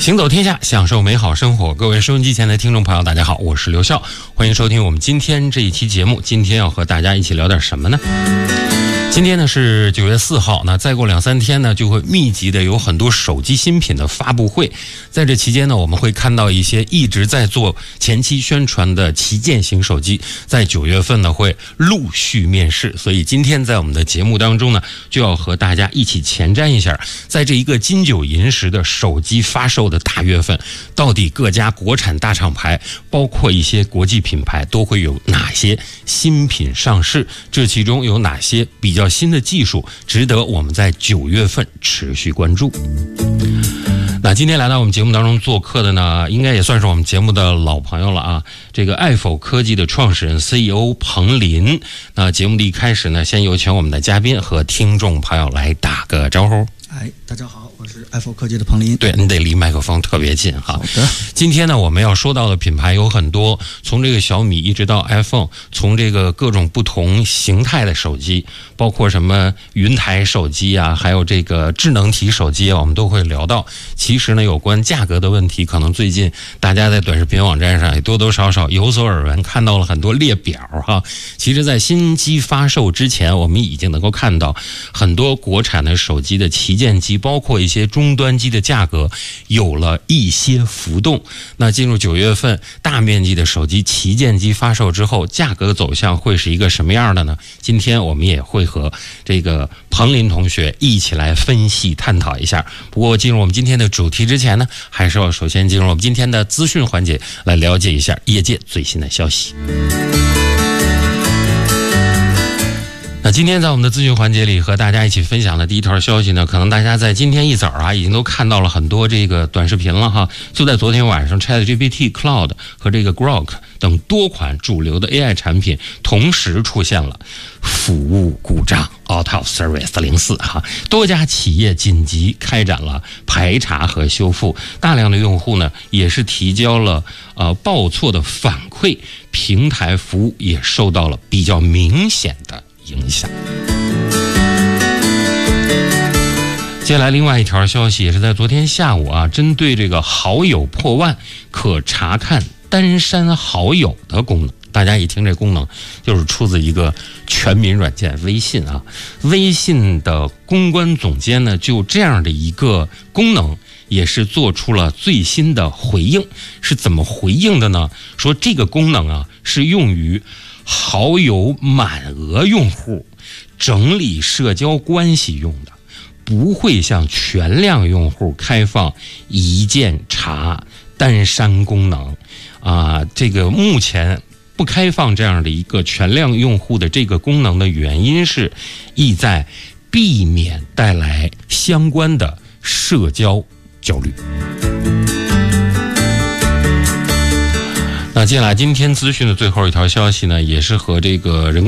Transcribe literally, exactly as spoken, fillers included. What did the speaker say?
行走天下，享受美好生活。各位收音机前的听众朋友，大家好，我是刘笑，欢迎收听我们今天这一期节目。今天要和大家一起聊点什么呢？今天呢是九月四号，那再过两三天呢，就会密集的有很多手机新品的发布会。在这期间呢，我们会看到一些一直在做前期宣传的旗舰型手机，在九月份呢会陆续面世。所以今天在我们的节目当中呢，就要和大家一起前瞻一下，在这一个金九银十的手机发售的大月份，到底各家国产大厂牌，包括一些国际品牌，都会有哪些新品上市？这其中有哪些比较新的技术值得我们在九月份持续关注？那今天来到我们节目当中做客的呢，应该也算是我们节目的老朋友了啊。这个爱否科技的创始人 C E O 彭林。那节目的一开始呢，先有请我们的嘉宾和听众朋友来打个招呼。 哎，大家好，我是爱否科技的彭林。 对，你得离麦克风特别近哈。 好的。 今天呢，我们要说到的品牌有很多，从这个小米一直到 iPhone， 从这个各种不同形态的手机，包括什么云台手机啊，还有这个智能体手机啊，我们都会聊到。其实呢，有关价格的问题，可能最近大家在短视频网站上也多多少少有所耳闻，看到了很多列表哈。其实，在新机发售之前，我们已经能够看到很多国产的手机的旗舰机，包括一些终端机的价格有了一些浮动。那进入九月份，大面积的手机旗舰机发售之后，价格的走向会是一个什么样的呢？今天我们也会和这个彭林同学一起来分析探讨一下。不过进入我们今天的主题之前呢，还是要首先进入我们今天的资讯环节，来了解一下业界最新的消息。那今天在我们的资讯环节里和大家一起分享的第一条消息呢，可能大家在今天一早啊已经都看到了很多这个短视频了哈。就在昨天晚上 ChatGPT Cloud 和这个 Grok 等多款主流的 A I 产品同时出现了服务故障 Out of Service 零四哈，多家企业紧急开展了排查和修复，大量的用户呢也是提交了呃报错的反馈，平台服务也受到了比较明显的影响。接下来另外一条消息也是在昨天下午啊，针对这个好友破万可查看单删好友的功能。大家一听这功能就是出自一个全民软件微信啊，微信的公关总监呢就这样的一个功能也是做出了最新的回应。是怎么回应的呢？说这个功能啊是用于好友满额用户整理社交关系用的，不会向全量用户开放一键查单删功能啊。这个目前不开放这样的一个全量用户的这个功能的原因是，意在避免带来相关的社交焦虑。那接下来今天资讯的最后一条消息呢，也是和这个人